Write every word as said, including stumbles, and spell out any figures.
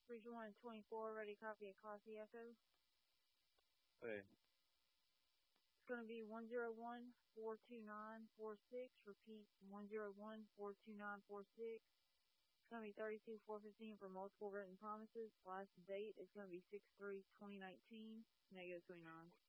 Region one and twenty-four, ready copy at Coffee Echo. Okay. It's going to be one zero one, four two nine, four six. Repeat, one zero one, four two nine, four six. It's going to be thirty-two four fifteen for multiple written promises. Last date is going to be six three twenty nineteen, negative twenty-nine.